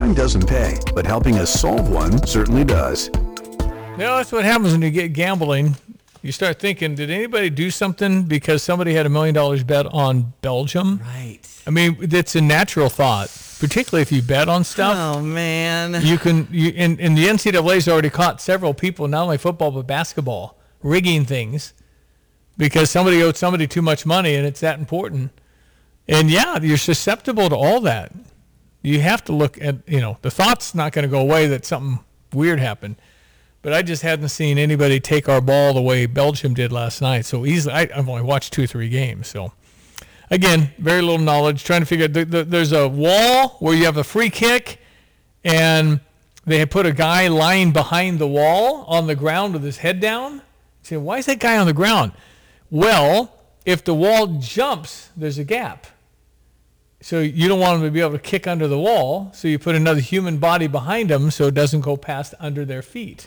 Gambling doesn't pay, but helping us solve one certainly does. That's what happens when you get gambling. You start thinking, did anybody do something because somebody had $1 million bet on Belgium? Right. I mean, it's a natural thought, particularly if you bet on stuff. Oh, man. And the NCAA's already caught several people, not only football but basketball, rigging things because somebody owed somebody too much money and it's that important. And yeah, you're susceptible to all that. You have to look at, the thought's not going to go away that something weird happened. But I just hadn't seen anybody take our ball the way Belgium did last night so easily. I've only watched 2 or 3 games. So, again, very little knowledge. Trying to figure out, there's a wall where you have a free kick, and they had put a guy lying behind the wall on the ground with his head down. You say, why is that guy on the ground? Well, if the wall jumps, there's a gap. So you don't want them to be able to kick under the wall, so you put another human body behind them so it doesn't go past under their feet.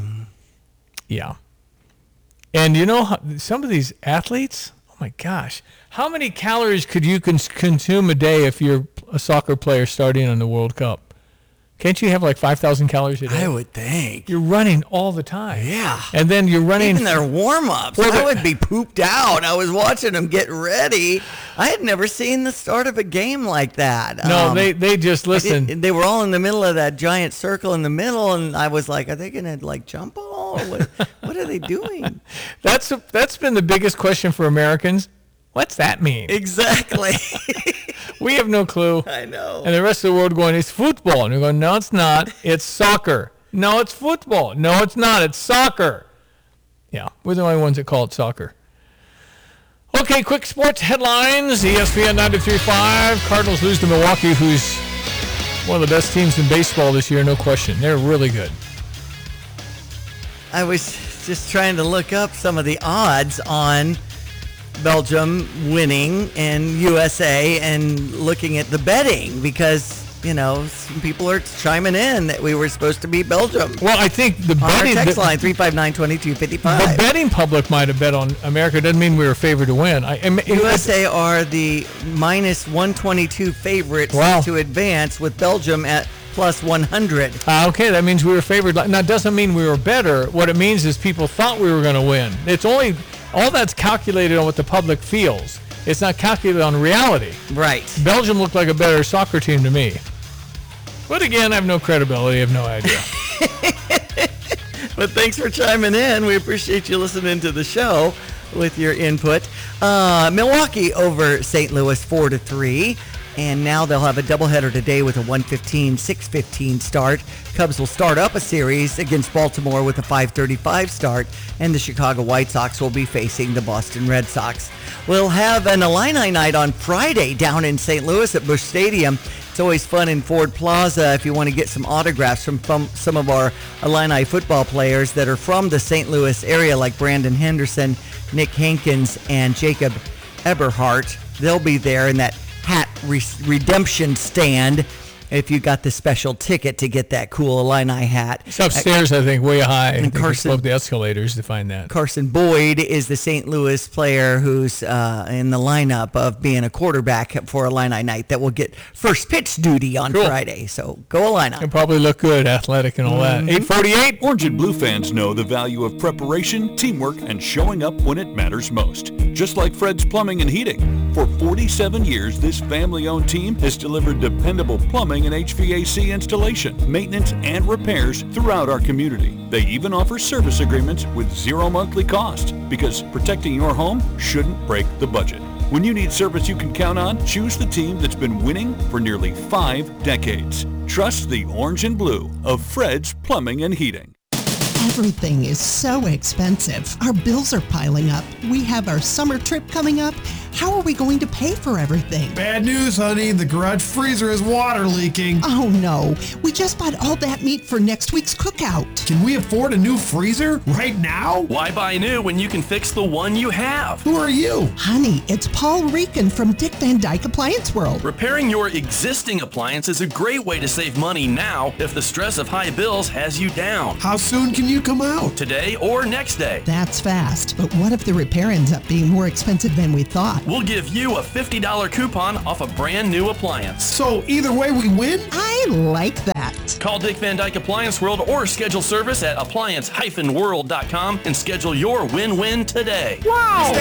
Yeah. And some of these athletes, oh my gosh, how many calories could you consume a day if you're a soccer player starting in the World Cup? Can't you have like 5,000 calories a day? I would think. You're running all the time. Yeah. And then you're running. Even their warm-ups. I would be pooped out. I was watching them get ready. I had never seen the start of a game like that. No, they just, listen. They were all in the middle of that giant circle in the middle, and I was like, are they going to, jump all? What are they doing? That's been the biggest question for Americans. What's that mean? Exactly. We have no clue. I know. And the rest of the world going, it's football. And we're going, no, it's not. It's soccer. No, it's football. No, it's not. It's soccer. Yeah, we're the only ones that call it soccer. Okay, quick sports headlines. ESPN 93.5. Cardinals lose to Milwaukee, who's one of the best teams in baseball this year, no question. They're really good. I was just trying to look up some of the odds on Belgium winning and USA and looking at the betting because, some people are chiming in that we were supposed to beat Belgium. Well, I think the betting... Our text line, 359-2255. The betting public might have bet on America. Doesn't mean we were favored to win. USA are the minus 122 favorites to advance with Belgium at plus 100. Okay, that means we were favored. Now, it doesn't mean we were better. What it means is people thought we were going to win. It's only... All that's calculated on what the public feels. It's not calculated on reality. Right. Belgium looked like a better soccer team to me. But again, I have no credibility. I have no idea. But thanks for chiming in. We appreciate you listening to the show with your input. Milwaukee over St. Louis 4-3. And now they'll have a doubleheader today with a 1:15, 6:15 start. Cubs will start up a series against Baltimore with a 5:35 start, and the Chicago White Sox will be facing the Boston Red Sox. We'll have an Illini night on Friday down in St. Louis at Busch Stadium. It's always fun in Ford Plaza if you want to get some autographs from some of our Illini football players that are from the St. Louis area, like Brandon Henderson, Nick Hankins, and Jacob Eberhardt. They'll be there in that hat redemption stand if you got the special ticket to get that cool Illini hat. It's upstairs, I think, way high. And Carson, up the escalators to find that. Carson Boyd is the St. Louis player who's in the lineup of being a quarterback for Illini night that will get first pitch duty on Friday. So go Illini. He'll probably look good, athletic and all that. 8:48. Orange and Blue fans know the value of preparation, teamwork, and showing up when it matters most. Just like Fred's Plumbing and Heating. For 47 years, this family-owned team has delivered dependable plumbing and HVAC installation, maintenance, and repairs throughout our community. They even offer service agreements with zero monthly cost because protecting your home shouldn't break the budget. When you need service you can count on, choose the team that's been winning for nearly 5 decades. Trust the Orange and Blue of Fred's Plumbing and Heating. Everything is so expensive. Our bills are piling up. We have our summer trip coming up. How are we going to pay for everything? Bad news, honey. The garage freezer is water leaking. Oh, no. We just bought all that meat for next week's cookout. Can we afford a new freezer right now? Why buy new when you can fix the one you have? Who are you? Honey, it's Paul Rican from Dick Van Dyke Appliance World. Repairing your existing appliance is a great way to save money now if the stress of high bills has you down. How soon can you come out? Today or next day. That's fast. But what if the repair ends up being more expensive than we thought? We'll give you a $50 coupon off a brand new appliance. So either way we win? I like that. costs. Call Dick Van Dyke Appliance World or schedule service at appliance-world.com and schedule your win-win today. Stay